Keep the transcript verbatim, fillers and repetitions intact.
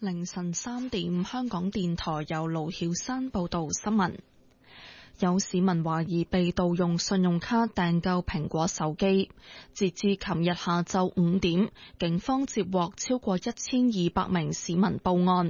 凌晨三點，香港電台由盧曉山報道新聞。有市民懷疑被盜用信用卡訂購蘋果手機，截至琴日下晝五點，警方接獲超過一千二百名市民報案，